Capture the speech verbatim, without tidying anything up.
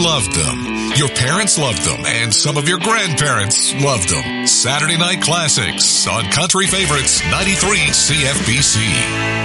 loved them. Your parents loved them, and some of your grandparents loved them. Saturday Night Classics on Country Favorites ninety-three C F B C.